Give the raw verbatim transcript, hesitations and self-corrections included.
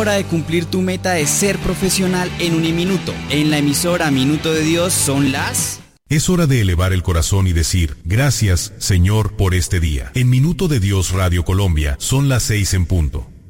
Hora de cumplir tu meta de ser profesional en Uniminuto. En la emisora Minuto de Dios son las... Es hora de elevar el corazón y decir, gracias, Señor, por este día. En Minuto de Dios Radio Colombia son las seis en punto.